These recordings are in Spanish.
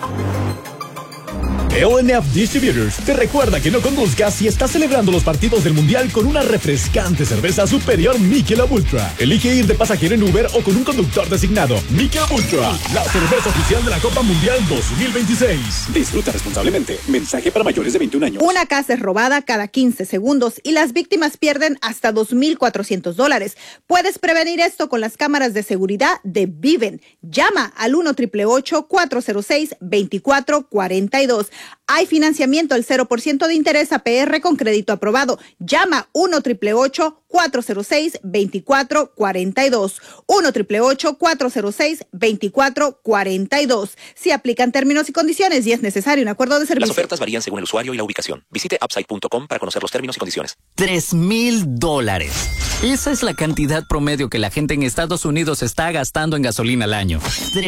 LNF Distributors te recuerda que no conduzcas si estás celebrando los partidos del Mundial con una refrescante cerveza superior Michelob Ultra. Elige ir de pasajero en Uber o con un conductor designado. Michelob Ultra, la cerveza oficial de la Copa Mundial 2026. Disfruta responsablemente. Mensaje para mayores de 21 años. Una casa es robada cada 15 segundos y las víctimas pierden hasta $2,400. Puedes prevenir esto con las cámaras de seguridad de Viven. Llama al 1-888-406-2442. Hay financiamiento al 0% de interés APR con crédito aprobado. Llama 1-888-406-2442. 1-888-406-2442. Si aplican términos y condiciones y es necesario un acuerdo de servicio. Las ofertas varían según el usuario y la ubicación. Visite upside.com para conocer los términos y condiciones. $3,000. Esa es la cantidad promedio que la gente en Estados Unidos está gastando en gasolina al año.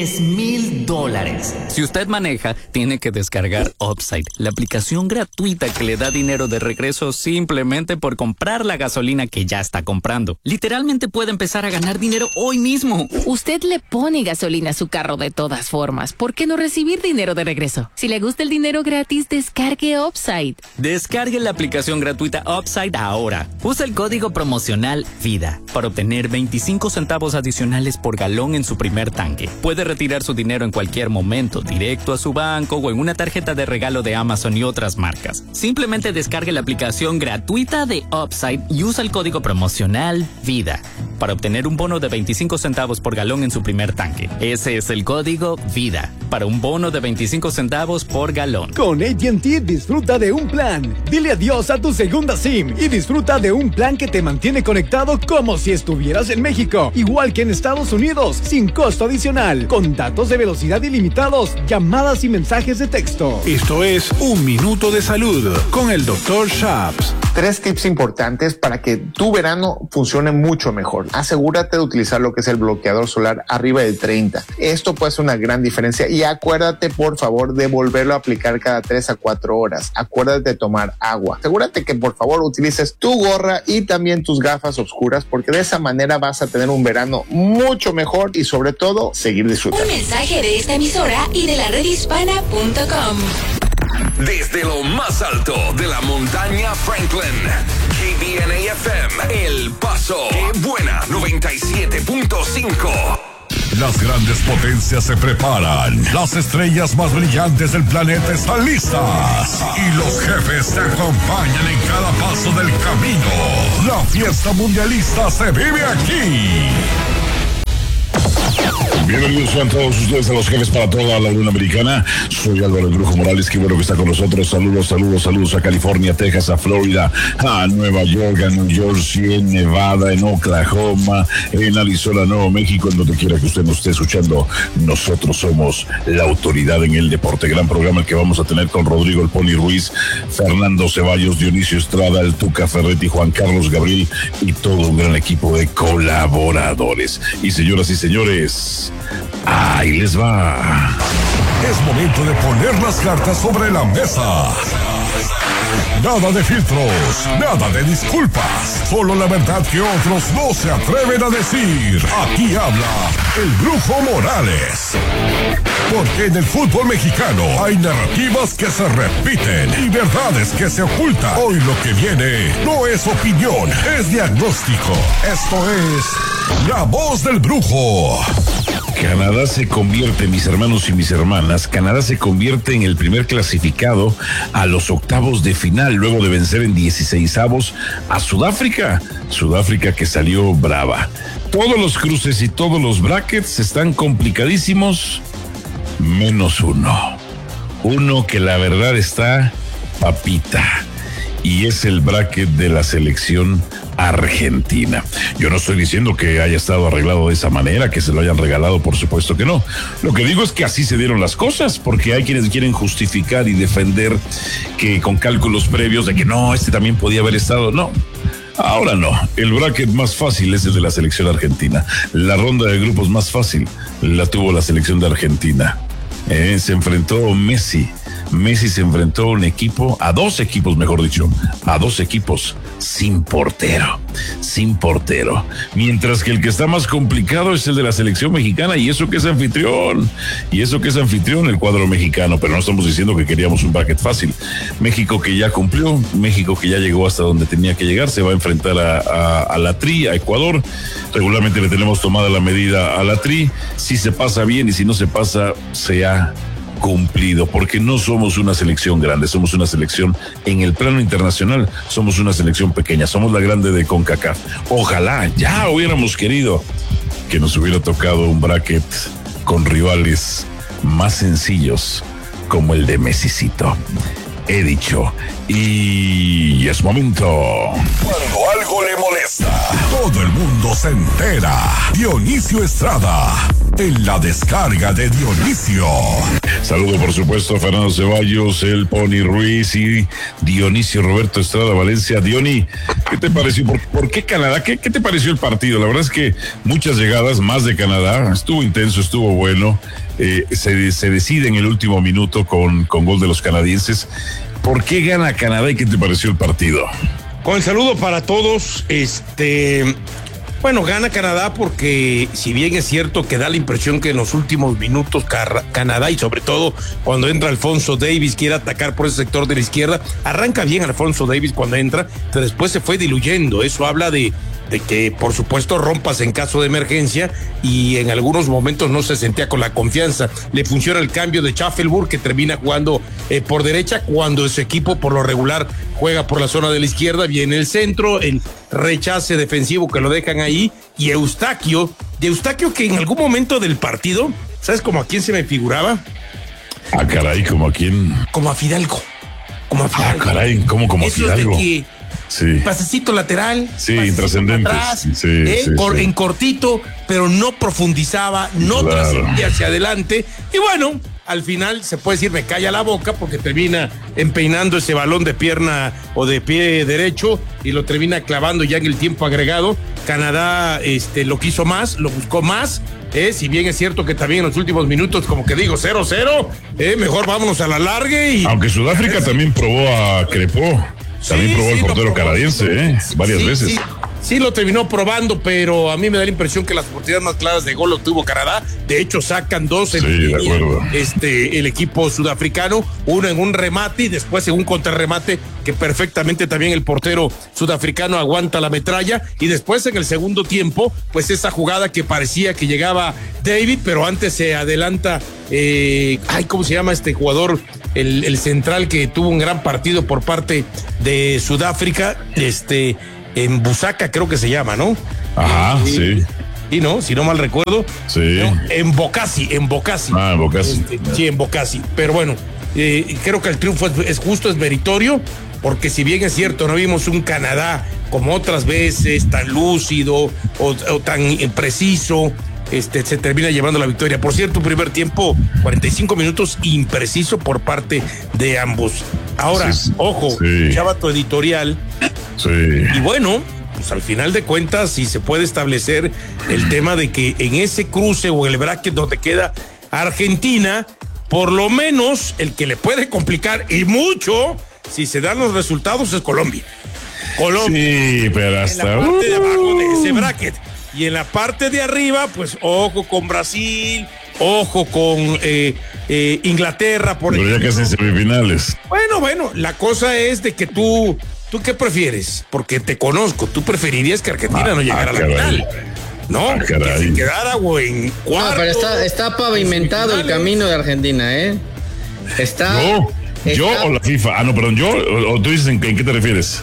$3,000. Si usted maneja, tiene que descargar Upside, la aplicación gratuita que le da dinero de regreso simplemente por comprar la gasolina que ya está comprando. Literalmente puede empezar a ganar dinero hoy mismo. Usted le pone gasolina a su carro de todas formas. ¿Por qué no recibir dinero de regreso? Si le gusta el dinero gratis, descargue Upside. Descargue la aplicación gratuita Upside ahora. Usa el código promocional VIDA para obtener 25 centavos adicionales por galón en su primer tanque. Puede retirar su dinero en cualquier momento, directo a su banco o en una tarjeta de regalo de Amazon y otras marcas. Simplemente descargue la aplicación gratuita de Upside y usa el código promocional VIDA para obtener un bono de 25 centavos por galón en su primer tanque. Ese es el código VIDA para un bono de 25 centavos por galón. Con AT&T disfruta de un plan. Dile adiós a tu segunda SIM y disfruta de un plan que te mantiene conectado como si estuvieras en México, igual que en Estados Unidos, sin costo adicional, con datos de velocidad ilimitados, llamadas y mensajes de texto. Esto es Un Minuto de Salud con el Dr. Shaps. 3 tips importantes para que tu verano funcione mucho mejor. Asegúrate de utilizar lo que es el bloqueador solar arriba de 30. Esto puede ser una gran diferencia y acuérdate por favor de volverlo a aplicar cada 3 a 4 horas. Acuérdate de tomar agua. Asegúrate que por favor utilices tu gorra y también tus gafas oscuras porque de esa manera vas a tener un verano mucho mejor y sobre todo seguir disfrutando. Un mensaje de esta emisora y de la redhispana.com. Desde lo más alto de la montaña Franklin, KBNA-FM, El Paso, Qué Buena 97.5. Las grandes potencias se preparan. Las estrellas más brillantes del planeta están listas. Y los jefes te acompañan en cada paso del camino. La fiesta mundialista se vive aquí. Bienvenidos sean todos ustedes a los jefes para toda la Unión Americana. Soy Álvaro El Brujo Morales, qué bueno que está con nosotros. Saludos a California, Texas, a Florida, a Nueva York, a New Jersey, en Nevada, en Oklahoma, en Arizona, Nuevo México, en donde quiera que usted nos esté escuchando. Nosotros somos la autoridad en el deporte. Gran programa el que vamos a tener con Rodrigo El Pony Ruiz, Fernando Ceballos, Dionisio Estrada, el Tuca Ferretti, Juan Carlos Gabriel y todo un gran equipo de colaboradores. Y señoras y señores, ahí les va. Es momento de poner las cartas sobre la mesa. Nada de filtros, nada de disculpas, solo la verdad que otros no se atreven a decir. Aquí habla el Brujo Morales. Porque en el fútbol mexicano hay narrativas que se repiten y verdades que se ocultan. Hoy lo que viene no es opinión, es diagnóstico. Esto es La Voz del Brujo. Canadá se convierte, mis hermanos y mis hermanas, Canadá se convierte en el primer clasificado a los octavos de final, luego de vencer en 16avos a Sudáfrica. Sudáfrica que salió brava. Todos los cruces y todos los brackets están complicadísimos, menos uno. Uno que la verdad está papita. Y es el bracket de la selección argentina. Yo no estoy diciendo que haya estado arreglado de esa manera, que se lo hayan regalado, por supuesto que no. Lo que digo es que así se dieron las cosas, porque hay quienes quieren justificar y defender que con cálculos previos de que no, este también podía haber estado. No, ahora no. El bracket más fácil es el de la selección argentina. La ronda de grupos más fácil la tuvo la selección de Argentina. Se enfrentó Messi Messi se enfrentó a dos equipos sin portero. Mientras que el que está más complicado es el de la selección mexicana, y eso que es anfitrión, el cuadro mexicano, pero no estamos diciendo que queríamos un bracket fácil. México que ya cumplió, México que ya llegó hasta donde tenía que llegar, se va a enfrentar a la Tri, a Ecuador. Regularmente le tenemos tomada la medida a la Tri. Si se pasa bien y si no se pasa, se ha cumplido, porque no somos una selección grande, somos una selección en el plano internacional, somos una selección pequeña, somos la grande de CONCACAF. Ojalá ya hubiéramos querido que nos hubiera tocado un bracket con rivales más sencillos como el de Messicito. He dicho, y es momento. Cuando algo le molesta, todo el mundo se entera. Dionisio Estrada, en la descarga de Dionisio. Saludo por supuesto a Fernando Ceballos, el Pony Ruiz y Dionisio Roberto Estrada Valencia. Diony, ¿qué te pareció? ¿Por qué Canadá? ¿Qué te pareció el partido? La verdad es que muchas llegadas, más de Canadá, estuvo intenso, estuvo bueno. Se decide en el último minuto con gol de los canadienses. ¿Por qué gana Canadá y qué te pareció el partido? Con el saludo para todos, gana Canadá porque si bien es cierto que da la impresión que en los últimos minutos Canadá, y sobre todo cuando entra Alfonso Davies, quiere atacar por ese sector de la izquierda, arranca bien Alfonso Davies cuando entra, pero después se fue diluyendo. Eso habla de que por supuesto rompas en caso de emergencia, y en algunos momentos no se sentía con la confianza. Le funciona el cambio de Schaffelburg, que termina jugando por derecha cuando ese equipo por lo regular juega por la zona de la izquierda. Viene el centro, el rechace defensivo que lo dejan ahí, y Eustaquio que en algún momento del partido, ¿sabes como a quién se me figuraba? Ah, caray, ¿como a quién? Como a Fidalgo. Ah, caray, ¿cómo como Fidalgo? Sí. Pasecito lateral. Sí, intrascendente. En cortito, pero no profundizaba, no trascendía hacia adelante. Y bueno, al final se puede decir me calla la boca, porque termina empeinando ese balón de pierna o de pie derecho y lo termina clavando ya en el tiempo agregado. Canadá lo quiso más, lo buscó más. Si bien es cierto que también en los últimos minutos, como que digo, 0-0, mejor vámonos a la larga. Aunque Sudáfrica también probó a Crepó. También probó el portero canadiense, varias veces. Sí, lo terminó probando, pero a mí me da la impresión que las oportunidades más claras de gol lo tuvo Canadá. De hecho, sacan dos el equipo sudafricano, uno en un remate y después en un contrarremate que perfectamente también el portero sudafricano aguanta la metralla. Y después en el segundo tiempo, pues esa jugada que parecía que llegaba David, pero antes se adelanta, ¿cómo se llama este jugador? El central que tuvo un gran partido por parte de Sudáfrica, en Busaka creo que se llama, ¿no? Ajá, sí. Y no, si no mal recuerdo. Sí. No, en Bocasi. Ah, en Bocasi. Sí, en Bocasi. Pero bueno, creo que el triunfo es justo, es meritorio, porque si bien es cierto, no vimos un Canadá como otras veces tan lúcido o tan preciso, se termina llevando la victoria. Por cierto, primer tiempo, 45 minutos impreciso por parte de ambos. Ahora, ojo, echaba tu editorial. Sí. Y bueno, pues al final de cuentas, si se puede establecer el tema de que en ese cruce o el bracket donde queda Argentina, por lo menos el que le puede complicar y mucho, si se dan los resultados, es Colombia. Sí, pero hasta en la parte de abajo de ese bracket. Y en la parte de arriba, pues ojo con Brasil, ojo con Inglaterra. Pero ya casi en semifinales. Bueno, la cosa es de que ¿Tú qué prefieres? Porque te conozco, tú preferirías que Argentina no llegara a la final, ¿no? Que se quedara o en cuarto. No, pero está pavimentado el camino de Argentina, ¿Yo o la FIFA? No, perdón, ¿yo o tú dices en qué te refieres?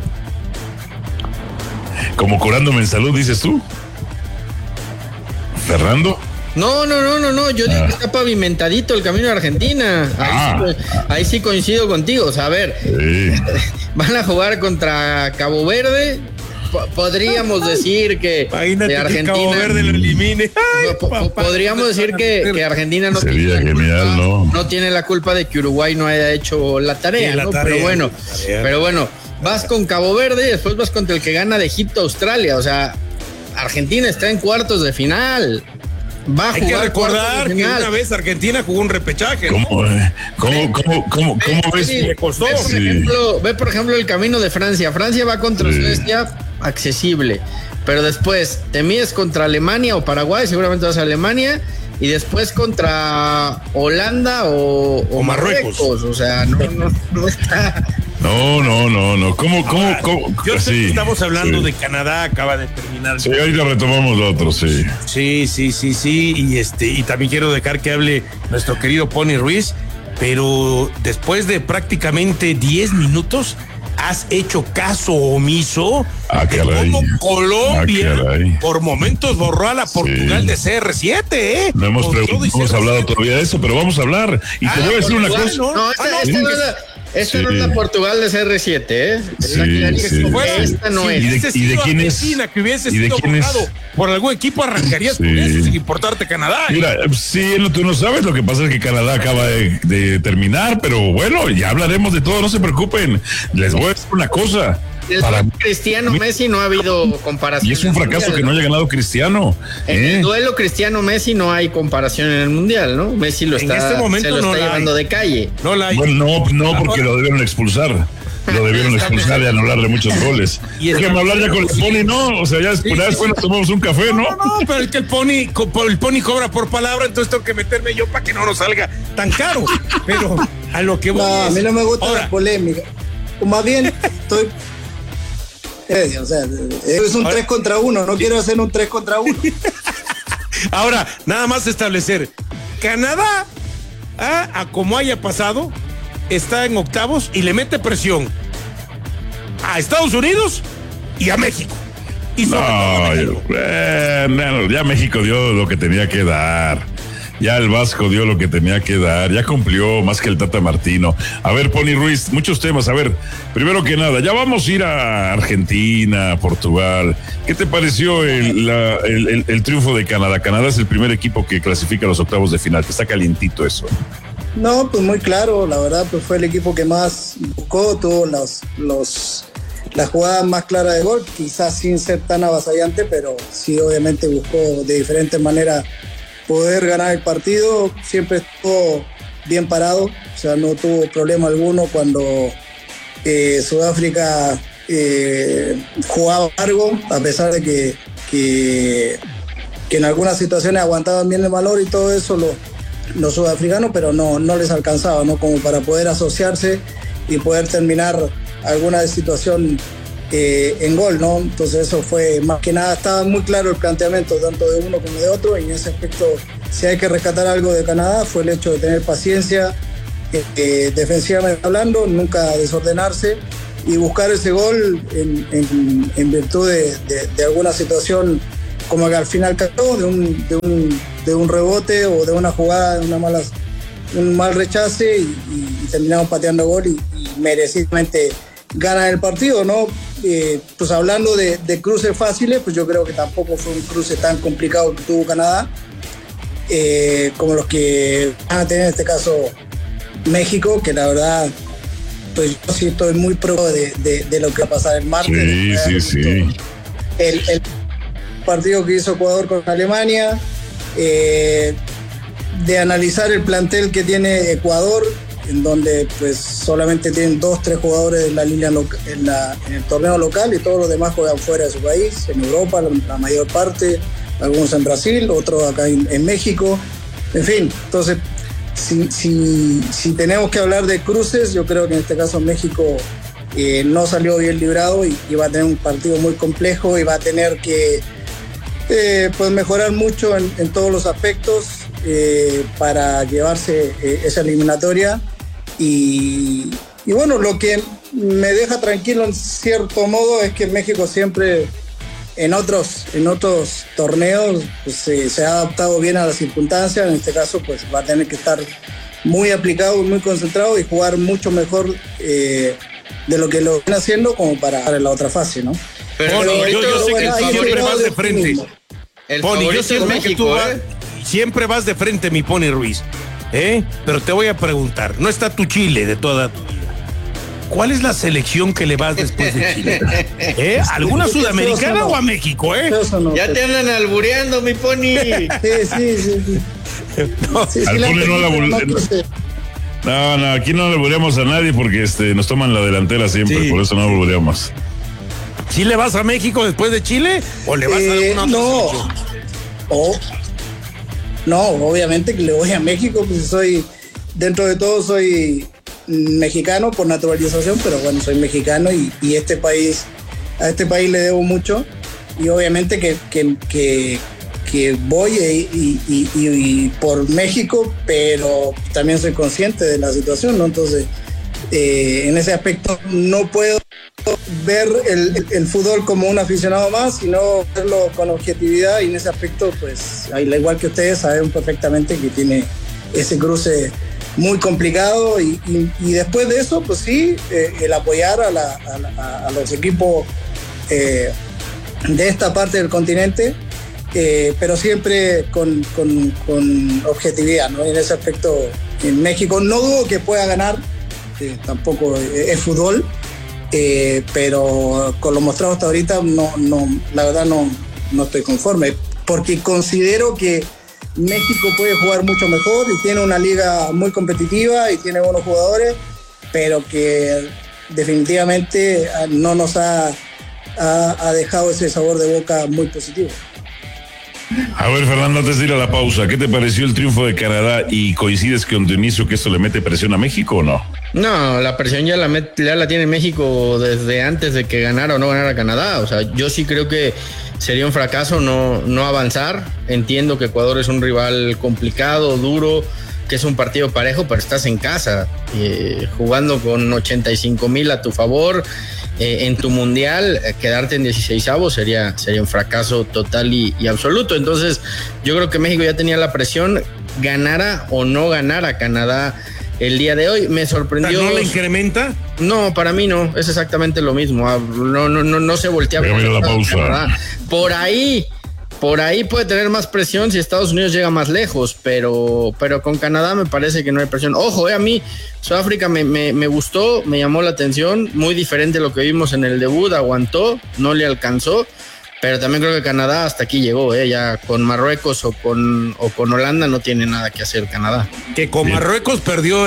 Como curándome en salud, dices tú, Fernando. No, yo digo que está pavimentadito el camino de Argentina. Ahí sí coincido contigo. O sea, a ver, van a jugar contra Cabo Verde. Podríamos decir que imagínate Argentina, que Cabo Verde lo elimine. Podríamos decir que Argentina no sería genial, no tiene la culpa de que Uruguay no haya hecho la tarea, ¿no? Pero bueno, vas con Cabo Verde y después vas contra el que gana de Egipto, Australia. O sea, Argentina está en cuartos de final. va a Hay jugar. que recordar que una vez Argentina jugó un repechaje. ¿Cómo ves? Le costó. Ve, por ejemplo, el camino de Francia. Francia va contra Suecia, accesible. Pero después te mides contra Alemania o Paraguay, seguramente vas a Alemania. Y después contra Holanda o Marruecos. O sea, no está. No. ¿Cómo? Yo sé que estamos hablando de Canadá, acaba de terminar. Sí, ahorita retomamos lo otro, sí. Sí. Y también quiero dejar que hable nuestro querido Pony Ruiz, pero después de prácticamente 10 minutos, has hecho caso omiso de cómo Colombia por momentos borró a la Portugal de CR7, ¿eh? No hemos hablado todavía de eso, pero vamos a hablar. Y te voy a decir una cosa. Esta no es la Portugal de CR7, ¿eh? Esta no es. ¿Y de quién es? Que hubiese sido votado por algún equipo, arrancarías con eso sin importarte Canadá. Mira, tú no sabes, lo que pasa es que Canadá acaba de terminar, pero bueno, ya hablaremos de todo, no se preocupen. Les voy a decir una cosa. Para Cristiano Messi no ha habido comparación. Y es un fracaso que no haya ganado Cristiano. En el duelo Cristiano Messi no hay comparación en el Mundial, ¿no? Messi lo está, en este momento se lo está llevando de calle. No la hay. Bueno, no, porque lo debieron expulsar. Lo debieron expulsar y anularle muchos goles. Y déjame hablar ya con el Pony, ¿no? O sea, ya después nos tomamos un café, ¿no? No, pero es que el Pony cobra por palabra, entonces tengo que meterme yo para que no nos salga tan caro. Pero a lo que voy a mí no me gusta la polémica. O más bien, estoy... O sea, es un 3 contra 1, no quiero hacer un 3 contra 1. Ahora, nada más establecer, Canadá, a como haya pasado, está en octavos y le mete presión a Estados Unidos y a México. Y ya México dio lo que tenía que dar. Ya el Vasco dio lo que tenía que dar, ya cumplió más que el Tata Martino. A ver, Pony Ruiz, muchos temas. A ver, primero que nada, ya vamos a ir a Argentina, Portugal. ¿Qué te pareció el triunfo de Canadá? Canadá es el primer equipo que clasifica a los octavos de final, que está calientito eso. No, pues muy claro, la verdad, pues fue el equipo que más buscó, tuvo las jugadas más claras de gol, quizás sin ser tan avasallante, pero sí obviamente buscó de diferentes maneras poder ganar el partido. Siempre estuvo bien parado, o sea, no tuvo problema alguno cuando Sudáfrica jugaba largo, a pesar de que en algunas situaciones aguantaban bien el valor y todo eso los sudafricanos, pero no les alcanzaba, ¿no? Como para poder asociarse y poder terminar alguna situación en gol, ¿no? Entonces eso fue, más que nada, estaba muy claro el planteamiento tanto de uno como de otro, y en ese aspecto, si hay que rescatar algo de Canadá, fue el hecho de tener paciencia, defensivamente hablando, nunca desordenarse y buscar ese gol en virtud de alguna situación como que al final cayó, de un rebote o de una jugada, un mal rechace y terminamos pateando gol y merecidamente ganan el partido, ¿no? Pues hablando de cruces fáciles, pues yo creo que tampoco fue un cruce tan complicado que tuvo Canadá como los que van a tener en este caso México, que la verdad, pues yo sí estoy muy pro de lo que va a pasar el martes. Sí. El partido que hizo Ecuador con Alemania, de analizar el plantel que tiene Ecuador, en donde pues solamente tienen 2-3 jugadores en la línea en el torneo local, y todos los demás juegan fuera de su país, en Europa la mayor parte, algunos en Brasil, otros acá en México, en fin. Entonces si tenemos que hablar de cruces, yo creo que en este caso México no salió bien librado y va a tener un partido muy complejo y va a tener que pues mejorar mucho en todos los aspectos para llevarse esa eliminatoria. Y bueno, lo que me deja tranquilo en cierto modo es que México siempre en otros torneos pues, se ha adaptado bien a las circunstancias. En este caso pues va a tener que estar muy aplicado, muy concentrado y jugar mucho mejor de lo que lo viene haciendo como para dar en la otra fase, ¿no? Pero yo sé que siempre vas de frente. Pony, yo sé que tú siempre vas de frente, mi Pony Ruiz. Pero te voy a preguntar, ¿no está tu Chile de toda tu vida? ¿cuál es la selección que le vas después de Chile? ¿Alguna sudamericana o a México, Ya te andan albureando, mi Pony. Sí. No, aquí no le albureamos a nadie porque nos toman la delantera siempre, por eso no albureamos. ¿Sí le vas a México después de Chile o le vas a alguna otra selección? No, obviamente que le voy a México, pues dentro de todo soy mexicano por naturalización, pero bueno, soy mexicano y a este país le debo mucho, y obviamente que voy y por México, pero también soy consciente de la situación, ¿no? Entonces, en ese aspecto no puedo ver el fútbol como un aficionado más, sino verlo con objetividad, y en ese aspecto, pues, al igual que ustedes, saben perfectamente que tiene ese cruce muy complicado, y después de eso, pues sí, el apoyar a los equipos de esta parte del continente, pero siempre con objetividad, ¿no? En ese aspecto, en México no dudo que pueda ganar, tampoco es fútbol, pero con lo mostrado hasta ahorita la verdad no estoy conforme, porque considero que México puede jugar mucho mejor y tiene una liga muy competitiva y tiene buenos jugadores, pero que definitivamente no nos ha dejado ese sabor de boca muy positivo. A ver, Fernando, antes de ir a la pausa, ¿qué te pareció el triunfo de Canadá? ¿Y coincides con Dionisio que esto le mete presión a México o no? No, la presión ya la tiene México desde antes de que ganara o no ganara Canadá. O sea, yo sí creo que sería un fracaso no avanzar. Entiendo que Ecuador es un rival complicado, duro, que es un partido parejo, pero estás en casa, jugando con 85,000 a tu favor. En tu mundial, quedarte en 16avos sería un fracaso total y absoluto. Entonces, yo creo que México ya tenía la presión, ganara o no ganara Canadá el día de hoy. Me sorprendió. ¿No le incrementa? No, para mí no, es exactamente lo mismo. No se voltea. La pausa. Por ahí puede tener más presión si Estados Unidos llega más lejos, pero con Canadá me parece que no hay presión. Ojo, a mí Sudáfrica me gustó, me llamó la atención, muy diferente a lo que vimos en el debut, aguantó, no le alcanzó, pero también creo que Canadá hasta aquí llegó, ya con Marruecos o con Holanda no tiene nada que hacer Canadá. Que con Marruecos perdió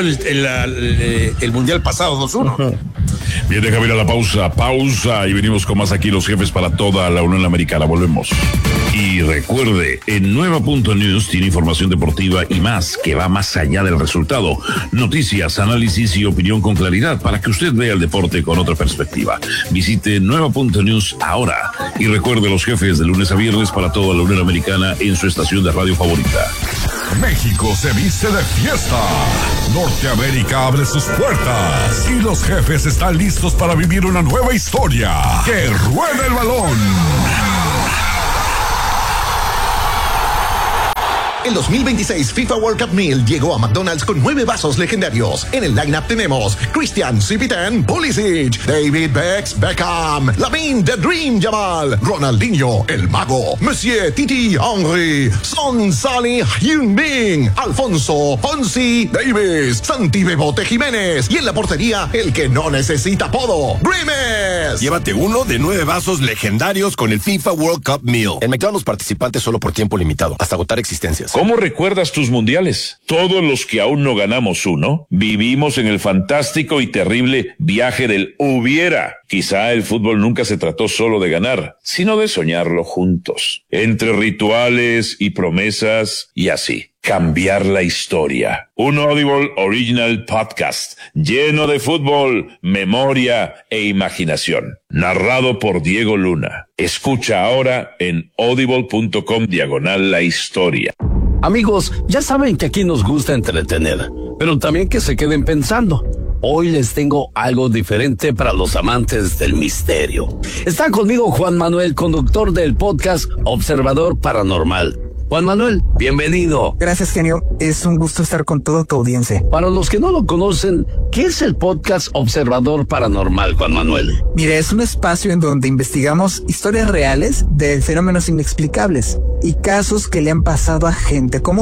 el Mundial pasado 2-1. Bien, déjame ir a la pausa y venimos con más aquí los jefes para toda la Unión Americana, volvemos. Y recuerde, en Nueva.News tiene información deportiva y más que va más allá del resultado. Noticias, análisis y opinión con claridad para que usted vea el deporte con otra perspectiva. Visite Nueva.News ahora y recuerde los jefes de lunes a viernes para toda la Unión Americana en su estación de radio favorita. México se viste de fiesta. Norteamérica abre sus puertas y los jefes están listos para vivir una nueva historia. ¡Que ruede el balón! El 2026 FIFA World Cup Meal llegó a McDonald's con 9 vasos legendarios. En el lineup tenemos Christian Cipitan Pulisic, David Beckham, Lamine The Dream Yamal, Ronaldinho El Mago, Monsieur Titi Henry, Son Sally Heung-min, Alfonso Fonsi Davis, Santi Bebote Jiménez y en la portería el que no necesita apodo, Grimes. Llévate uno de 9 vasos legendarios con el FIFA World Cup Meal. En McDonald's participantes solo por tiempo limitado, hasta agotar existencias. ¿Cómo recuerdas tus mundiales? Todos los que aún no ganamos uno, vivimos en el fantástico y terrible viaje del hubiera. Quizá el fútbol nunca se trató solo de ganar, sino de soñarlo juntos. Entre rituales y promesas y así. Cambiar la historia. Un Audible Original Podcast lleno de fútbol, memoria e imaginación. Narrado por Diego Luna. Escucha ahora en audible.com/la historia. Amigos, ya saben que aquí nos gusta entretener, pero también que se queden pensando. Hoy les tengo algo diferente para los amantes del misterio. Está conmigo Juan Manuel, conductor del podcast Observador Paranormal. Juan Manuel, bienvenido. Gracias, genio. Es un gusto estar con toda tu audiencia. Para los que no lo conocen, ¿qué es el podcast Observador Paranormal, Juan Manuel? Mire, es un espacio en donde investigamos historias reales de fenómenos inexplicables y casos que le han pasado a gente común.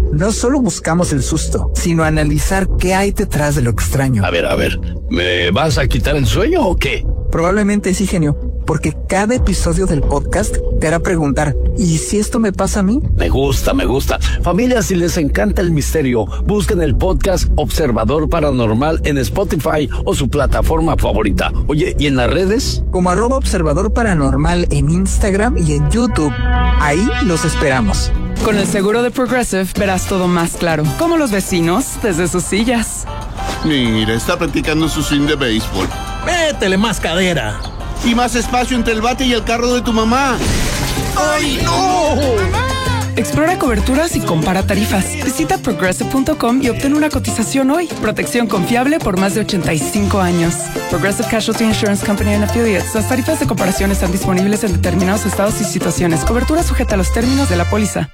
No solo buscamos el susto, sino analizar qué hay detrás de lo extraño. A ver, ¿me vas a quitar el sueño o qué? Probablemente sí, genio, porque cada episodio del podcast te hará preguntar, ¿y si esto me pasa a mí? Me gusta. Familia, si les encanta el misterio, busquen el podcast Observador Paranormal en Spotify o su plataforma favorita. Oye, ¿y en las redes? Como @Observador Paranormal en Instagram y en YouTube. Ahí los esperamos. Con el seguro de Progressive verás todo más claro, como los vecinos desde sus sillas. Mira, está practicando su swing de béisbol. Métele más cadera. Y más espacio entre el bate y el carro de tu mamá. ¡Ay, no! Explora coberturas y compara tarifas. Visita Progressive.com y obtén una cotización hoy. Protección confiable por más de 85 años. Progressive Casualty Insurance Company and Affiliates. Las tarifas de comparación están disponibles en determinados estados y situaciones. Cobertura sujeta a los términos de la póliza.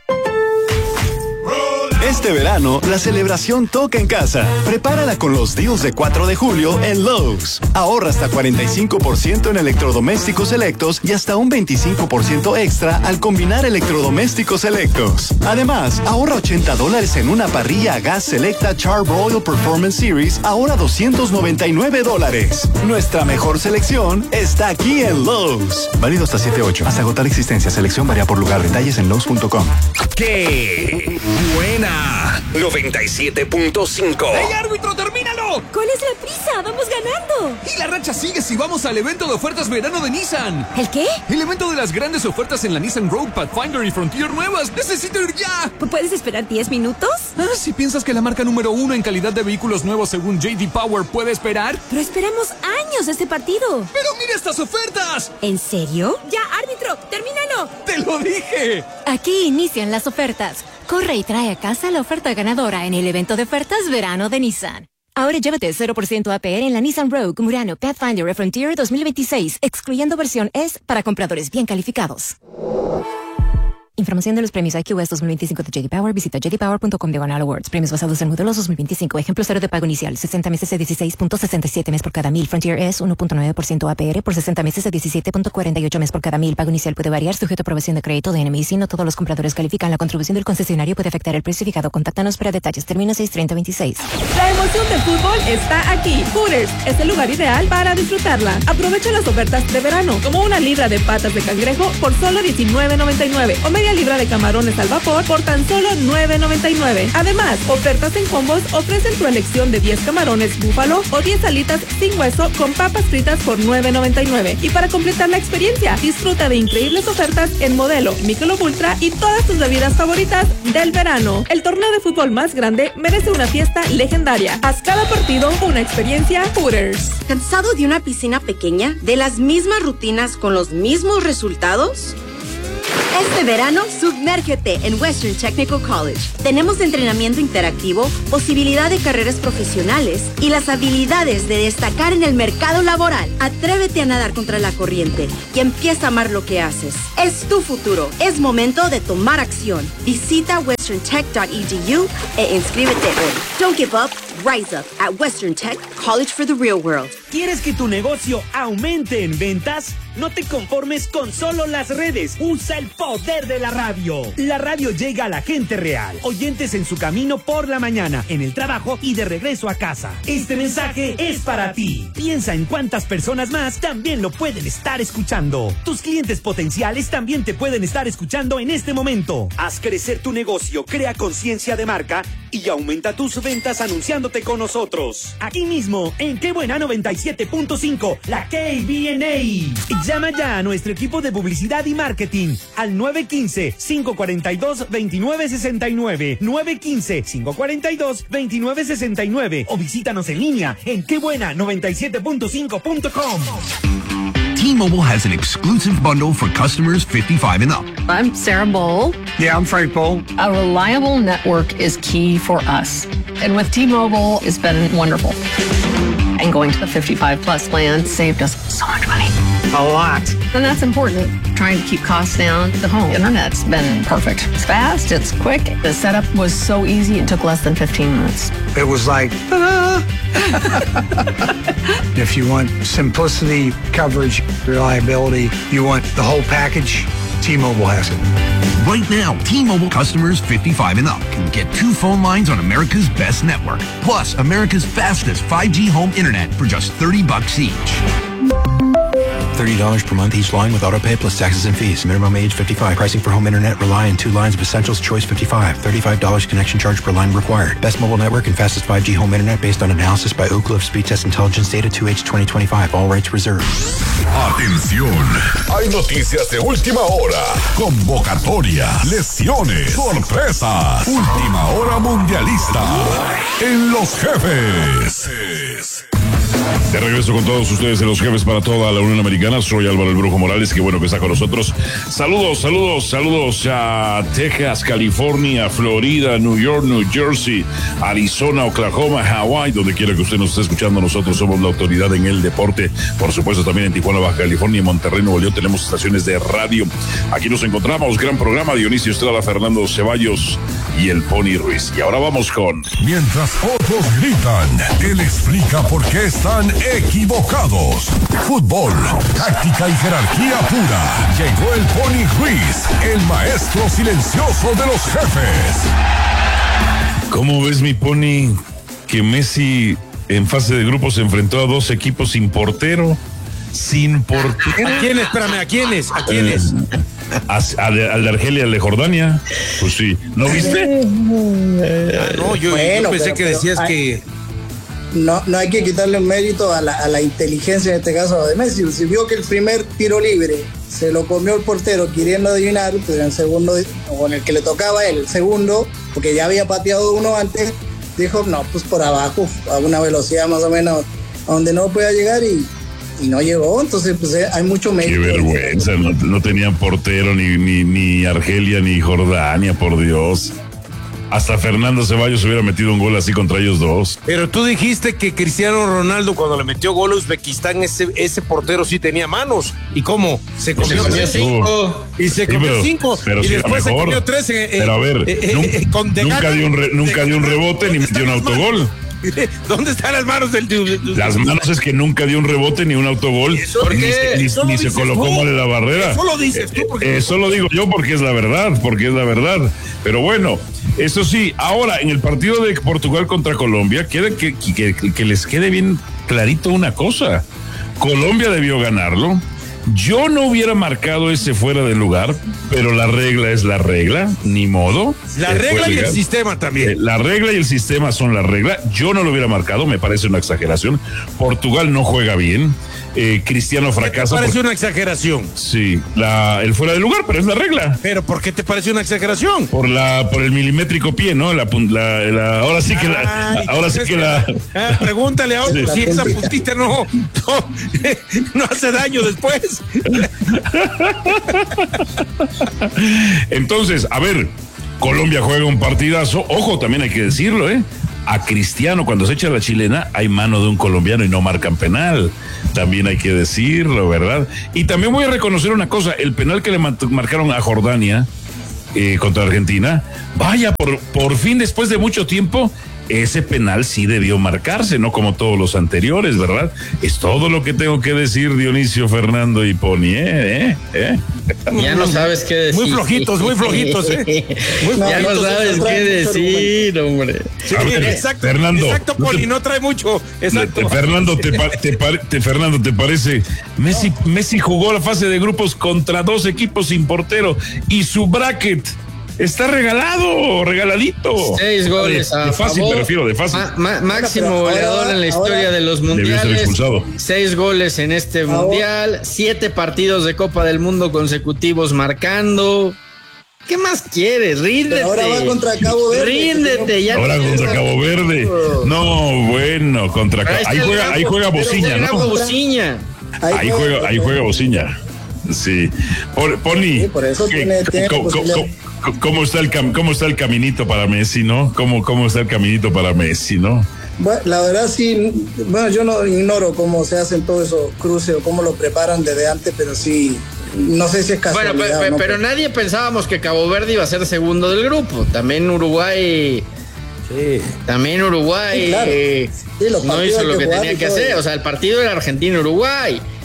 Este verano, la celebración toca en casa. Prepárala con los deals de 4 de julio en Lowe's. Ahorra hasta 45% en electrodomésticos selectos y hasta un 25% extra al combinar electrodomésticos selectos. Además, ahorra $80 en una parrilla a gas selecta Char-Broil Performance Series, ahora $299. Nuestra mejor selección está aquí en Lowe's. Válido hasta 7/8. Hasta agotar existencia. Selección varía por lugar. Detalles en Lowe's.com. ¡Qué buena! 97.5. ¡Hey, árbitro, termínalo! ¿Cuál es la prisa? ¡Vamos ganando! Y la racha sigue si vamos al evento de ofertas verano de Nissan. ¿El qué? El evento de las grandes ofertas en la Nissan Rogue, Pathfinder y Frontier nuevas. ¡Necesito ir ya! ¿Puedes esperar 10 minutos? Si piensas que la marca número 1 en calidad de vehículos nuevos según J.D. Power puede esperar. Pero esperamos años este partido. ¡Pero mira estas ofertas! ¿En serio? ¡Ya, árbitro! ¡Termínalo! ¡Te lo dije! Aquí inician las ofertas. Corre y trae a casa la oferta ganadora en el evento de ofertas verano de Nissan. Ahora llévate 0% APR en la Nissan Rogue, Murano, Pathfinder y Frontier 2026, excluyendo versión S para compradores bien calificados. Información de los premios IQS 2025 de J.D. Power. Visita jdpower.com/awards. Premios basados en modelos 2025. Ejemplo 0 de pago inicial. 60 meses a 16.67 mes por cada 1000. Frontier es 1.9% APR por 60 meses a 17.48 mes por cada 1000. Pago inicial puede variar sujeto a aprobación de crédito de NMC. No todos los compradores califican. La contribución del concesionario puede afectar el precio fijado. Contáctanos para detalles. Termina 6/30/26. La emoción del fútbol está aquí. Hooters es el lugar ideal para disfrutarla. Aprovecha las ofertas de verano, como una libra de patas de cangrejo por solo $19.99 o media libra de camarones al vapor por tan solo $9.99. Además, ofertas en combos ofrecen tu elección de 10 camarones búfalo o 10 alitas sin hueso con papas fritas por $9.99. Y para completar la experiencia, disfruta de increíbles ofertas en Modelo, Michelob Ultra y todas tus bebidas favoritas del verano. El torneo de fútbol más grande merece una fiesta legendaria. Haz cada partido una experiencia Hooters. ¿Cansado de una piscina pequeña? ¿De las mismas rutinas con los mismos resultados? Este verano, sumérgete en Western Technical College. Tenemos entrenamiento interactivo, posibilidad de carreras profesionales y las habilidades de destacar en el mercado laboral. Atrévete a nadar contra la corriente y empieza a amar lo que haces. Es tu futuro. Es momento de tomar acción. Visita westerntech.edu e inscríbete hoy. Don't give up. Rise up at Western Tech College for the Real World. ¿Quieres que tu negocio aumente en ventas? No te conformes con solo las redes. Usa el poder de la radio. La radio llega a la gente real. Oyentes en su camino por la mañana, en el trabajo y de regreso a casa. Este mensaje es para ti. Piensa en cuántas personas más también lo pueden estar escuchando. Tus clientes potenciales también te pueden estar escuchando en este momento. Haz crecer tu negocio, crea conciencia de marca y aumenta tus ventas anunciándote con nosotros. Aquí mismo, en Qué Buena 97.5, la KBNA. Llama ya a nuestro equipo de publicidad y marketing al 915-542-2969. 915-542-2969 o visítanos en línea en quebuena97.5.com. T-Mobile has an exclusive bundle for customers 55 and up. I'm Sarah Bowl. Yeah, I'm Frank Bowl. A reliable network is key for us. And with T-Mobile, it's been wonderful. And going to the 55 plus plan saved us so much money. A lot. And that's important. Trying to keep costs down. The home internet's been perfect. It's fast, it's quick. The setup was so easy, it took less than 15 minutes. It was like, If you want simplicity, coverage, reliability, you want the whole package, T-Mobile has it. Right now, T-Mobile customers 55 and up can get 2 phone lines on America's best network. Plus, America's fastest 5G home internet for just $30 each. $30 per month each line with autopay plus taxes and fees. Minimum age 55. Pricing for home internet rely on 2 lines of Essentials Choice 55. $35 connection charge per line required. Best mobile network and fastest 5G home internet based on analysis by Ookla of Speed Test Intelligence Data 2H 2025. All rights reserved. Atención, hay noticias de última hora, convocatorias, lesiones, sorpresas, última hora mundialista en Los Jefes. De regreso con todos ustedes en Los Jefes para toda la Unión Americana. Soy Álvaro El Brujo Morales, qué bueno que está con nosotros. Saludos a Texas, California, Florida, New York, New Jersey, Arizona, Oklahoma, Hawái, donde quiera que usted nos esté escuchando. Nosotros somos la autoridad en el deporte. Por supuesto, también en Tijuana, Baja California y Monterrey, Nuevo León tenemos estaciones de radio. Aquí nos encontramos, gran programa, Dionisio Estrada, Fernando Ceballos y el Pony Ruiz. Y ahora vamos con... Mientras otros gritan, él explica por qué están equivocados. Fútbol, táctica y jerarquía pura. Llegó el Pony Ruiz, el maestro silencioso de los jefes. ¿Cómo ves, mi Pony, que Messi en fase de grupos se enfrentó a 2 equipos sin portero? Sin portero. ¿A quiénes? Espérame, ¿a quiénes? ¿A quiénes? Al de Argelia, al de Jordania. Pues sí, ¿no viste? No, yo pensé que decías que... No hay que quitarle un mérito a la inteligencia, en este caso de Messi. Si vio que el primer tiro libre se lo comió el portero queriendo adivinar, pues en el segundo, o en el que le tocaba a él, el segundo, porque ya había pateado uno antes, dijo, no, pues por abajo, a una velocidad más o menos a donde no pueda llegar y no llegó. Entonces, pues hay mucho mérito. Qué vergüenza, no tenían portero ni Argelia ni Jordania, por Dios. Hasta Fernando Ceballos hubiera metido un gol así contra ellos 2. Pero tú dijiste que Cristiano Ronaldo, cuando le metió gol a Uzbekistán, ese portero sí tenía manos. ¿Y cómo? Se comió 5. Y se comió 5. Y después se comió 3. Pero a ver, nunca dio un rebote ni metió un autogol. ¿Dónde están las manos del Las manos es que nunca dio un rebote ni un autogol, ni se colocó mal en la barrera. Eso lo dices tú. Eso lo digo yo porque es la verdad. Pero bueno, eso sí, ahora en el partido de Portugal contra Colombia, que les quede bien clarito una cosa. Colombia debió ganarlo. Yo no hubiera marcado ese fuera de lugar, pero la regla es la regla, ni modo. La regla y el sistema también. La regla y el sistema son la regla. Yo no lo hubiera marcado, me parece una exageración. Portugal no juega bien. Cristiano fracasa. ¿Te parece una exageración? Sí, el fuera de lugar, pero es la regla. ¿Pero por qué te parece una exageración? Por el milimétrico pie, ¿no? Ahora sí que pregúntale a otro si esa puntita no hace daño después. Entonces, a ver, Colombia juega un partidazo. Ojo, también hay que decirlo, a Cristiano cuando se echa la chilena hay mano de un colombiano y no marcan penal. También hay que decirlo, ¿verdad? Y también voy a reconocer una cosa, el penal que le marcaron a Jordania contra Argentina, vaya, por fin después de mucho tiempo, ese penal sí debió marcarse, no como todos los anteriores, ¿verdad? Es todo lo que tengo que decir, Dionisio, Fernando y Pony, Ya no sabes qué decir. Muy flojitos, Ya no sabes qué decir, hombre. Sí, exacto, Fernando, exacto, Pony, no trae mucho. Exacto. Fernando, ¿te parece? Messi jugó la fase de grupos contra 2 equipos sin portero y su bracket está regaladito. 6 goles de fácil, favor. me refiero, de fácil. Máximo goleador en la historia de los mundiales. Debió ser expulsado. 6 goles en este mundial, 7 partidos de Copa del Mundo consecutivos marcando. ¿Qué más quieres? Ríndete. Pero ahora va contra Cabo Verde. Ríndete, ya. Ahora contra Cabo Verde. No, bueno, contra Cabo. Ahí juega Bociña, ¿no? Ahí juega Bociña. Sí. Pony. Sí, por eso ¿Cómo está el caminito para Messi, no? ¿Cómo está el caminito para Messi, no? Bueno, la verdad sí, bueno, yo no ignoro cómo se hacen todos esos cruces o cómo lo preparan desde antes, pero sí, no sé si es casualidad. Bueno, pero nadie pensábamos que Cabo Verde iba a ser segundo del grupo. También Uruguay. Sí. Sí, claro. No hizo lo que tenía que hacer. O sea, el partido era Argentina-Uruguay.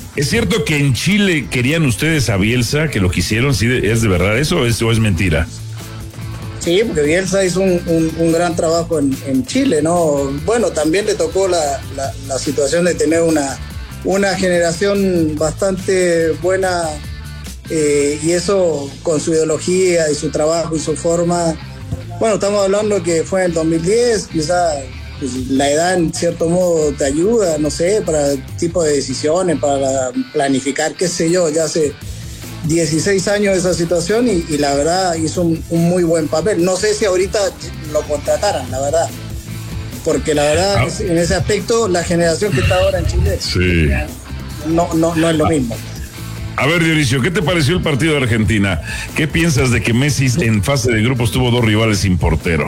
¿Es cierto que en Chile querían ustedes a Bielsa, que lo quisieron? ¿Sí, es de verdad eso o es mentira? Sí, porque Bielsa hizo un gran trabajo en Chile, ¿no? Bueno, también le tocó la situación de tener una generación bastante buena, y eso con su ideología y su trabajo y su forma. Bueno, estamos hablando que fue en el 2010, quizás pues, la edad en cierto modo te ayuda, no sé, para el tipo de decisiones, para planificar, qué sé yo, ya hace 16 años esa situación y la verdad hizo un muy buen papel. No sé si ahorita lo contrataran, la verdad, porque la verdad en ese aspecto la generación que está ahora en Chile no es lo mismo. A ver, Dionisio, ¿qué te pareció el partido de Argentina? ¿Qué piensas de que Messi en fase de grupos tuvo 2 rivales sin portero?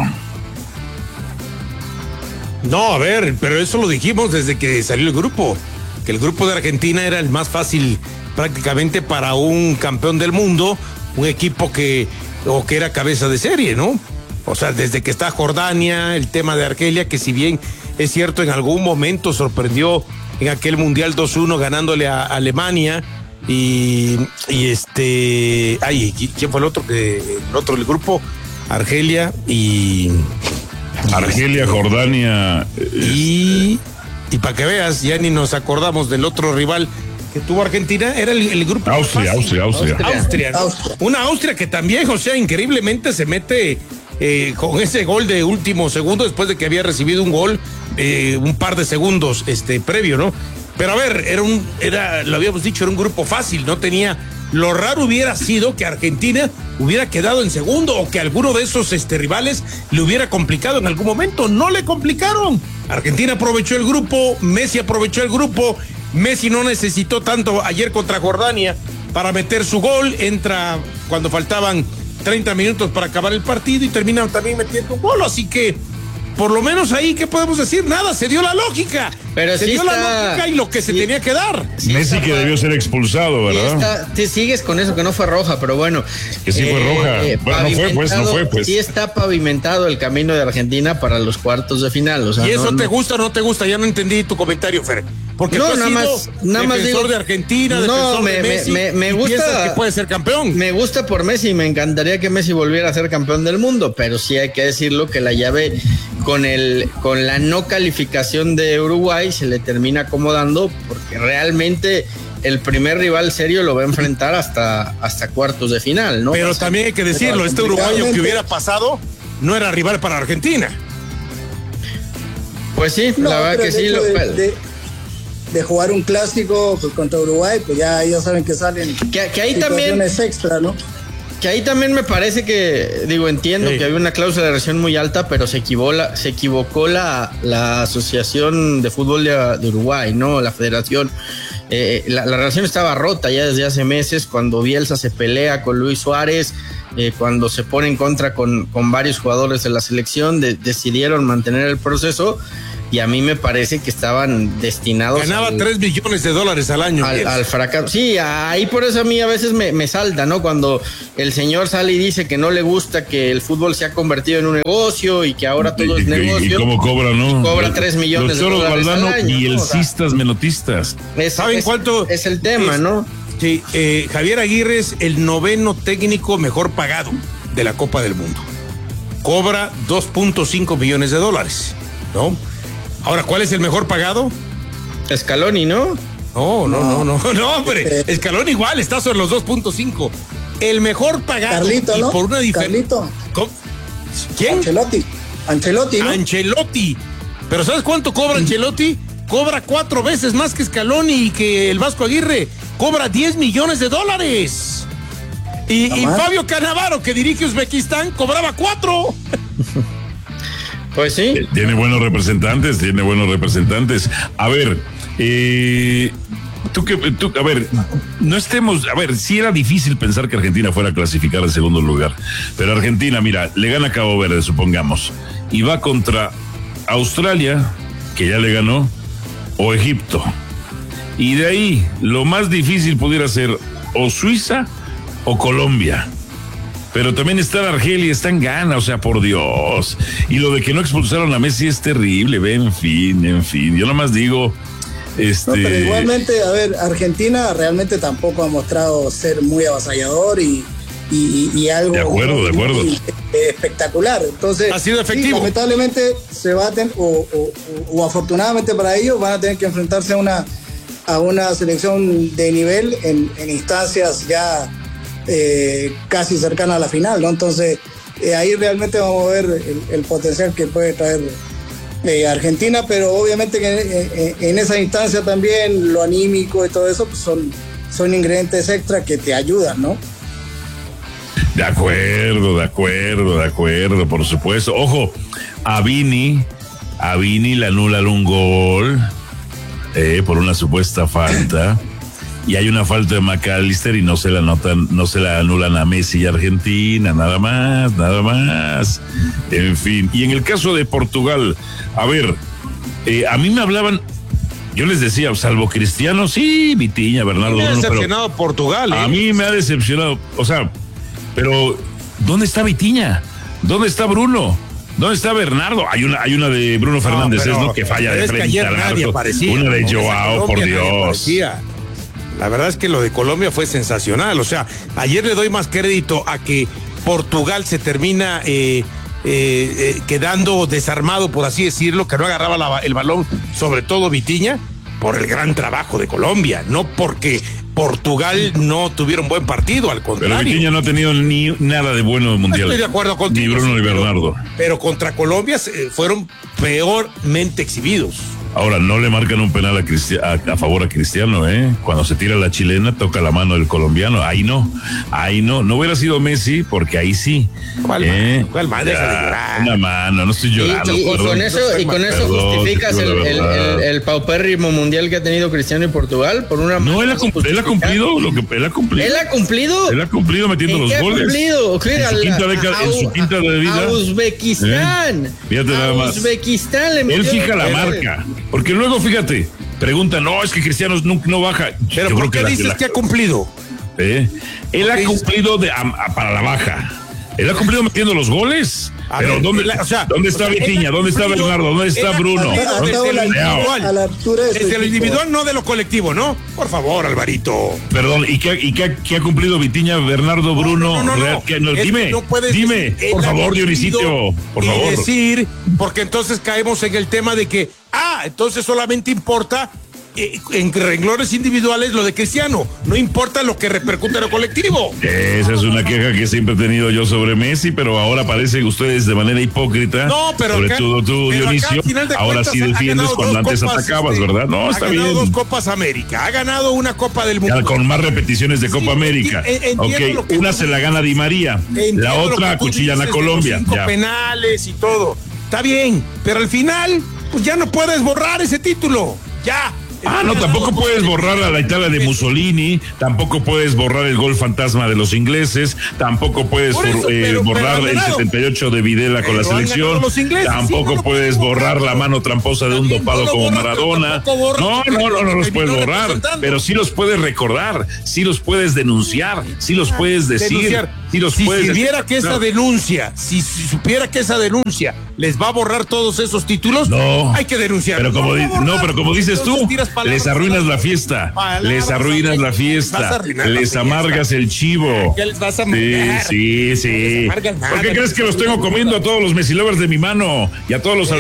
No, a ver, pero eso lo dijimos desde que salió el grupo, que el grupo de Argentina era el más fácil prácticamente para un campeón del mundo, un equipo que era cabeza de serie, ¿no? O sea, desde que está Jordania, el tema de Argelia, que si bien es cierto en algún momento sorprendió en aquel Mundial 2-1 ganándole a Alemania, ¿quién fue el otro del grupo? Argelia, Jordania y para que veas, ya ni nos acordamos del otro rival que tuvo Argentina, era el grupo Austria. ¿No? Una Austria que también, o sea, increíblemente se mete con ese gol de último segundo después de que había recibido un gol un par de segundos previo, ¿no? Pero a ver, lo habíamos dicho, era un grupo fácil, no tenía. Lo raro hubiera sido que Argentina hubiera quedado en segundo o que alguno de esos rivales le hubiera complicado en algún momento. No le complicaron. Argentina aprovechó el grupo, Messi aprovechó el grupo. Messi no necesitó tanto ayer contra Jordania para meter su gol. Entra cuando faltaban 30 minutos para acabar el partido y termina también metiendo un gol. Así que, por lo menos ahí, ¿qué podemos decir? Nada, se dio la lógica. Pero se dio la lógica y lo que se tenía que dar. Messi que debió ser expulsado, ¿verdad? Te sigues con eso, que no fue roja, pero bueno. Que sí fue roja. Bueno, no fue pues. Sí está pavimentado el camino de Argentina para los cuartos de final. O sea, ¿y eso te gusta o no te gusta? Ya no entendí tu comentario, Fer. Porque no, tú has nada más defensor digo, de Argentina, defensor de Messi, me gusta que puede ser campeón. Me gusta por Messi y me encantaría que Messi volviera a ser campeón del mundo, pero sí hay que decirlo que la llave con la no calificación de Uruguay se le termina acomodando, porque realmente el primer rival serio lo va a enfrentar hasta cuartos de final, ¿no? Pero también hay que decirlo, este uruguayo que hubiera pasado no era rival para Argentina. Pues sí, la verdad que sí. De jugar un clásico pues, contra Uruguay, pues ya saben que salen que ahí situaciones extra, ¿no? Que ahí también me parece que, entiendo que había una cláusula de rescisión muy alta, pero se equivocó la Asociación de Fútbol de Uruguay, ¿no? La federación. La relación estaba rota ya desde hace meses, cuando Bielsa se pelea con Luis Suárez, cuando se pone en contra con varios jugadores de la selección, decidieron mantener el proceso. Y a mí me parece que estaban destinados. Ganaba $3 millones al año. Al fracaso. Sí, ahí por eso a mí a veces me salta, ¿no? Cuando el señor sale y dice que no le gusta que el fútbol se ha convertido en un negocio y que ahora todo es negocio. ¿Y cómo cobra, no? Y cobra $3 millones al año. Y el cistas menotistas. ¿Saben cuánto? Es el tema, ¿no? Sí, Javier Aguirre es el 9º técnico mejor pagado de la Copa del Mundo. Cobra $2.5 millones, ¿no? Ahora, ¿cuál es el mejor pagado? Scaloni, ¿no? No, hombre. Scaloni igual, está sobre los 2.5. El mejor pagado. Carlito, ¿no? Por una diferencia. ¿Quién? Ancelotti, ¿no? Ancelotti. Pero ¿sabes cuánto cobra Ancelotti? Cobra 4 veces más que Scaloni y que el Vasco Aguirre. Cobra $10 millones. Y Fabio Cannavaro, que dirige Uzbekistán, cobraba 4. Pues sí. Tiene buenos representantes. A ver, sí era difícil pensar que Argentina fuera a clasificar en segundo lugar, pero Argentina, mira, le gana a Cabo Verde, supongamos, y va contra Australia, que ya le ganó, o Egipto. Y de ahí, lo más difícil pudiera ser o Suiza o Colombia. Pero también está Argelia, está en Ghana, o sea, por Dios. Y lo de que no expulsaron a Messi es terrible, en fin. Yo nomás digo, No, pero igualmente, a ver, Argentina realmente tampoco ha mostrado ser muy avasallador y algo de acuerdo. Espectacular. Entonces, ha sido efectivo. Sí, lamentablemente se va a tener, o afortunadamente para ellos, van a tener que enfrentarse a una selección de nivel en instancias ya casi cercanas a la final, ¿no? Entonces, ahí realmente vamos a ver el potencial que puede traer Argentina, pero obviamente que en esa instancia también lo anímico y todo eso pues son ingredientes extra que te ayudan, ¿no? De acuerdo, por supuesto. Ojo, a Vini le anulan un gol por una supuesta falta. Y hay una falta de McAllister y no se la anulan a Messi y Argentina, nada más. En fin. Y en el caso de Portugal, a ver, a mí me hablaban, yo les decía, salvo Cristiano, sí, Vitinha, Bernardo. Me ha decepcionado Portugal. A mí me ha decepcionado, o sea, pero ¿dónde está Vitinha? ¿Dónde está Bruno? ¿Dónde está Bernardo? Hay una de Bruno Fernández, ¿no? Que falla de frente al arco. Una de Joao, por Dios. La verdad es que lo de Colombia fue sensacional. O sea, ayer le doy más crédito a que Portugal se termina quedando desarmado, por así decirlo, que no agarraba el balón, sobre todo Vitinha, por el gran trabajo de Colombia, no porque Portugal no tuviera un buen partido, al contrario. Pero Vitinha no ha tenido ni nada de bueno mundial. Estoy de acuerdo contigo. Ni Bruno ni Bernardo. Pero contra Colombia fueron peormente exhibidos. Ahora, no le marcan un penal a favor a Cristiano, Cuando se tira la chilena, toca la mano del colombiano. Ahí no. No hubiera sido Messi, porque ahí sí. ¿Cuál mano? Deja de llorar. Una mano, no estoy llorando. Y con eso justificas el paupérrimo mundial que ha tenido Cristiano y Portugal por una. No, él ha cumplido lo que él ha cumplido. ¿Él ha cumplido? Él ha cumplido metiendo los goles. En su quinta de vida. A Uzbekistán. Fíjate nada más. Uzbekistán le metió. Él fija la marca. Porque luego, fíjate, preguntan, no, es que Cristiano no baja. Pero ¿por qué dices que ha cumplido? Él ha cumplido para la baja. Él ha cumplido metiendo los goles. Pero ¿dónde está Vitinha? ¿Dónde está Bernardo? ¿Dónde está Bruno? A la altura de desde lo individual, no de lo colectivo, ¿no? Por favor, Alvarito. Perdón, ¿y qué ha cumplido Vitinha, Bernardo, Bruno? Dime, por favor, Dionisito, por favor. Y decir, porque entonces caemos en el tema de que, entonces solamente importa en renglones individuales lo de Cristiano, no importa lo que repercute en lo colectivo. Esa es una queja que siempre he tenido yo sobre Messi, pero ahora parecen ustedes de manera hipócrita. No, pero sobre todo tú, Dionisio, ahora sí defiendes cuando antes atacabas, ¿verdad? No, está bien. Ha ganado 2 Copas América, ha ganado una Copa del Mundo. Ya, con más repeticiones de Copa América. Una se la gana Di María, la otra acuchillan a Colombia. 5 penales y todo. Está bien, pero al final, pues ya no puedes borrar ese título. Ya. No, tampoco puedes borrar a la Italia de Mussolini, tampoco puedes borrar el gol fantasma de los ingleses, tampoco puedes borrar el 78 de Videla con la selección, tampoco puedes borrar la mano tramposa de un dopado como Maradona. No los puedes borrar, pero sí los puedes recordar, sí los puedes denunciar, sí los puedes decir. Si supiera que esa denuncia, les va a borrar todos esos títulos, hay que denunciar. Pero como dices tú, les arruinas la fiesta, les amargas el chivo. ¿Qué les vas a amargar? Sí. ¿Por qué crees que los tengo comiendo a todos los Messi lovers de mi mano y a todos los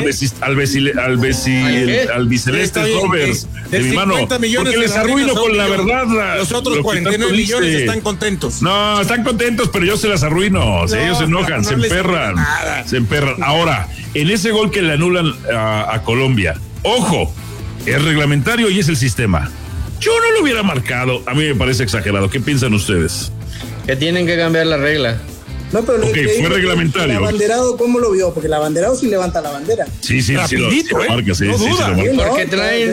albicelestes lovers de mi mano? Porque les arruino con la verdad. Los otros 49 millones están contentos. No, están contentos, pero yo se las arruino. Ellos se enojan, se emperran. Ahora, en ese gol que le anulan a Colombia, ojo, es reglamentario y es el sistema. Yo no lo hubiera marcado. A mí me parece exagerado. ¿Qué piensan ustedes? Que tienen que cambiar la regla. No, pero fue reglamentario. ¿El abanderado cómo lo vio? Porque el abanderado sí levanta la bandera. Sí, rapidito, lo marca, sí, no sí, duda. lo marca. Porque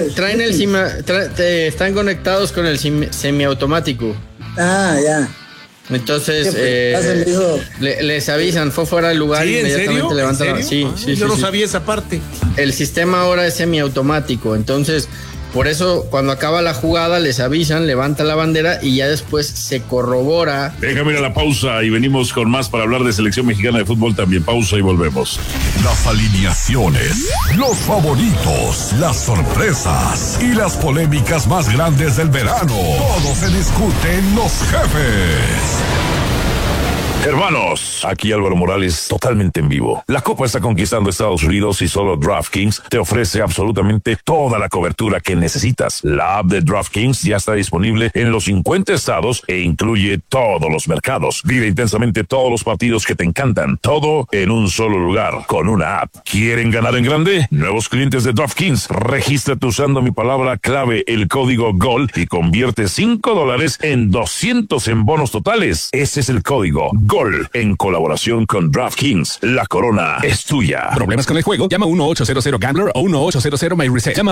están conectados con el semiautomático. Ya. Entonces les avisan, fue fuera del lugar y inmediatamente levantan la... Sí, yo no sabía esa parte. El sistema ahora es semiautomático, entonces Por eso, cuando acaba la jugada, les avisan, levanta la bandera y ya después se corrobora. Déjame ir a la pausa y venimos con más para hablar de selección mexicana de fútbol también. Pausa y volvemos. Las alineaciones, los favoritos, las sorpresas y las polémicas más grandes del verano. Todo se discute en Los Jefes. Hermanos, aquí Álvaro Morales totalmente en vivo. La Copa está conquistando Estados Unidos y solo DraftKings te ofrece absolutamente toda la cobertura que necesitas. La app de DraftKings ya está disponible en los 50 estados e incluye todos los mercados. Vive intensamente todos los partidos que te encantan, todo en un solo lugar, con una app. ¿Quieren ganar en grande? Nuevos clientes de DraftKings, regístrate usando mi palabra clave, el código GOL, y convierte $5 en 200 en bonos totales. Ese es el código GOL, en colaboración con DraftKings. La corona es tuya. ¿Problemas con el juego? Llama 1-800-GAMBLER o 1-800-MyReset. Llama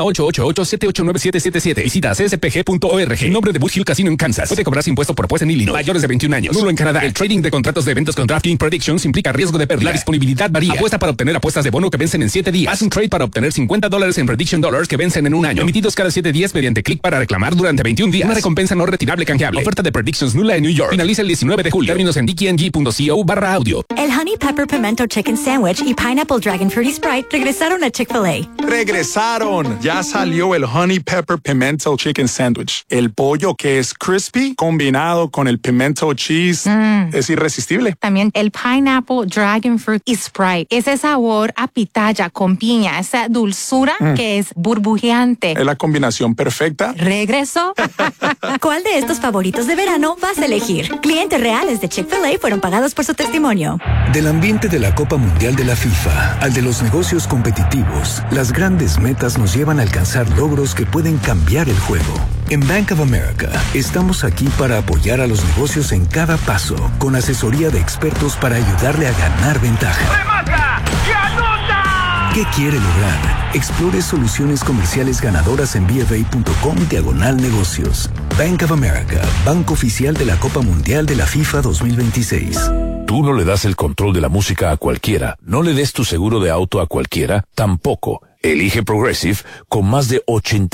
888-789-777. Visita cspg.org. Nombre de Bush Hill Casino en Kansas. Puede cobrarse impuesto por apuesta en Illinois. Mayores de 21 años. Nulo en Canadá. El trading de contratos de eventos con DraftKings Predictions implica riesgo de pérdida. La disponibilidad varía. Apuesta para obtener apuestas de bono que vencen en 7 días. Haz un trade para obtener $50 en Prediction Dollars que vencen en un año. Emitidos cada 7 días mediante clic para reclamar durante 21 días. Una recompensa no retirable canjeable. Oferta de Predictions nula en New York. Finaliza el 19 de julio. Términos en dkng.co/audio. El Honey Pepper Pimento Chicken Sandwich y Pineapple Dragon Fruity Sprite regresaron a Chick-fil-A. ¡Regresaron! Ya salió el Honey Pepper Pimento Chicken Sandwich. El pollo que es crispy combinado con el pimento cheese es irresistible. También el Pineapple Dragon Fruit y Sprite. Ese sabor a pitaya con piña, esa dulzura que es burbujeante. Es la combinación perfecta. ¿Regresó? ¿Cuál de estos favoritos de verano vas a elegir? Clientes reales de Chick-fil-A fueron pagados por su testimonio. Del ambiente de la Copa Mundial de la FIFA al de los negocios competitivos, las grandes metas nos llevan a alcanzar logros que pueden cambiar el juego. En Bank of America estamos aquí para apoyar a los negocios en cada paso, con asesoría de expertos para ayudarle a ganar ventaja. ¡Remata! ¡Y anota! ¿Qué quiere lograr? Explore soluciones comerciales ganadoras en bfa.com/negocios. Bank of America, banco oficial de la Copa Mundial de la FIFA 2026. Tú no le das el control de la música a cualquiera. No le des tu seguro de auto a cualquiera, tampoco. Elige Progressive, con más de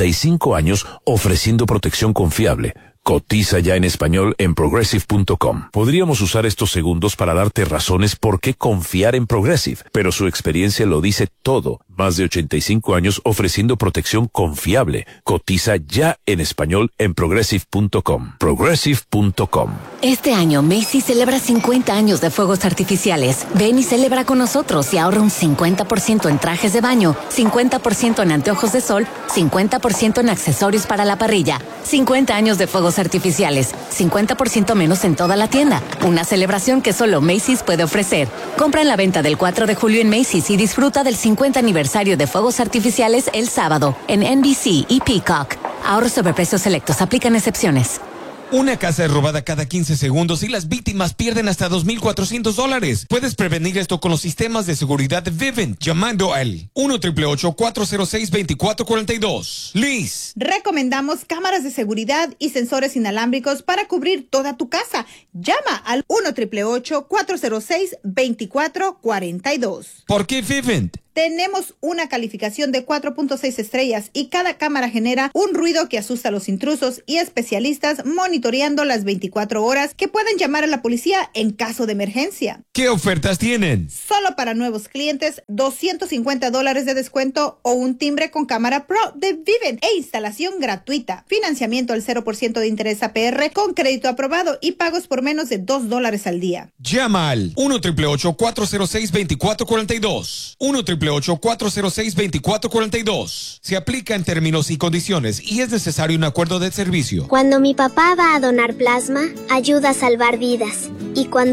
85 años ofreciendo protección confiable. Cotiza ya en español en progressive.com. Podríamos usar estos segundos para darte razones por qué confiar en Progressive, pero su experiencia lo dice todo. Más de 85 años ofreciendo protección confiable. Cotiza ya en español en progressive.com. Progressive.com. Este año Macy's celebra 50 años de fuegos artificiales. Ven y celebra con nosotros y ahorra un 50% en trajes de baño, 50% en anteojos de sol, 50% en accesorios para la parrilla. 50 años de fuegos artificiales, 50% menos en toda la tienda. Una celebración que solo Macy's puede ofrecer. Compra en la venta del 4 de julio en Macy's y disfruta del 50 aniversario de fuegos artificiales el sábado en NBC y Peacock. Ahorros sobre precios selectos. Aplican excepciones. Una casa es robada cada 15 segundos y las víctimas pierden hasta $2,400. Puedes prevenir esto con los sistemas de seguridad de Vivint llamando al 1-888-406-2442. Liz. Recomendamos cámaras de seguridad y sensores inalámbricos para cubrir toda tu casa. Llama al 1-888-406-2442. ¿Por qué Vivint? Tenemos una calificación de 4.6 estrellas y cada cámara genera un ruido que asusta a los intrusos y especialistas monitoreando las 24 horas que pueden llamar a la policía en caso de emergencia. ¿Qué ofertas tienen? Solo para nuevos clientes, $250 de descuento o un timbre con cámara Pro de Vivint e instalación gratuita. Financiamiento al 0% de interés APR con crédito aprobado y pagos por menos de $2 al día. Llama al 1-888-406-2442. 1-888-406-2442. Se aplica en términos y condiciones y es necesario un acuerdo de servicio. Cuando mi papá va a donar plasma, ayuda a salvar vidas. Y cuando